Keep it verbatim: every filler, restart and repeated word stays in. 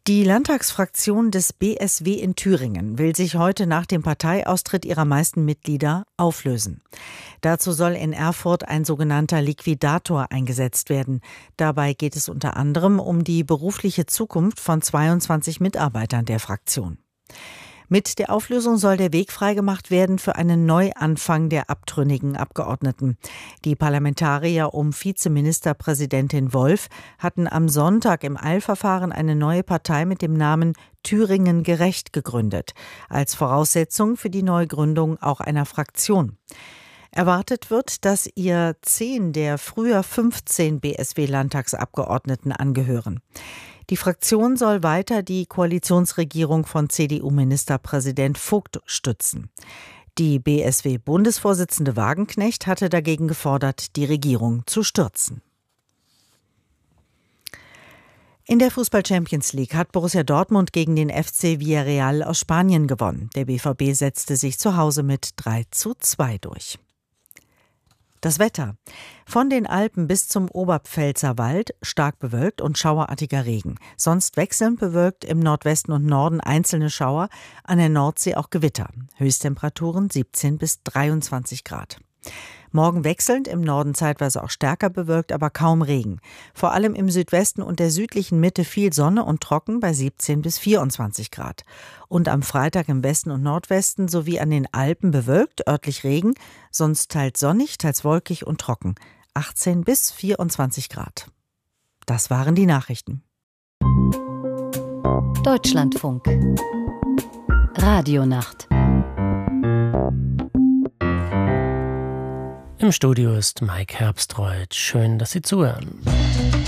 Die Landtagsfraktion des B S W in Thüringen will sich heute nach dem Parteiaustritt ihrer meisten Mitglieder auflösen. Dazu soll in Erfurt ein sogenannter Liquidator eingesetzt werden. Dabei geht es unter anderem um die berufliche Zukunft von zweiundzwanzig Mitarbeitern der Fraktion. Mit der Auflösung soll der Weg freigemacht werden für einen Neuanfang der abtrünnigen Abgeordneten. Die Parlamentarier um Vizeministerpräsidentin Wolf hatten am Sonntag im Eilverfahren eine neue Partei mit dem Namen Thüringen gerecht gegründet. Als Voraussetzung für die Neugründung auch einer Fraktion. Erwartet wird, dass ihr zehn der früher fünfzehn B S W-Landtagsabgeordneten angehören. Die Fraktion soll weiter die Koalitionsregierung von C D U-Ministerpräsident Vogt stützen. Die B S W-Bundesvorsitzende Wagenknecht hatte dagegen gefordert, die Regierung zu stürzen. In der Fußball-Champions League hat Borussia Dortmund gegen den F C Villarreal aus Spanien gewonnen. Der B V B setzte sich zu Hause mit drei zu zwei durch. Das Wetter. Von den Alpen bis zum Oberpfälzer Wald stark bewölkt und schauerartiger Regen. Sonst wechselnd bewölkt, im Nordwesten und Norden einzelne Schauer, an der Nordsee auch Gewitter. Höchsttemperaturen siebzehn bis dreiundzwanzig Grad. Morgen wechselnd, im Norden zeitweise auch stärker bewölkt, aber kaum Regen. Vor allem im Südwesten und der südlichen Mitte viel Sonne und trocken bei siebzehn bis vierundzwanzig Grad. Und am Freitag im Westen und Nordwesten sowie an den Alpen bewölkt, örtlich Regen, sonst teils sonnig, teils wolkig und trocken. achtzehn bis vierundzwanzig Grad. Das waren die Nachrichten. Deutschlandfunk. Radionacht. Im Studio ist Mike Herbstreuth. Schön, dass Sie zuhören.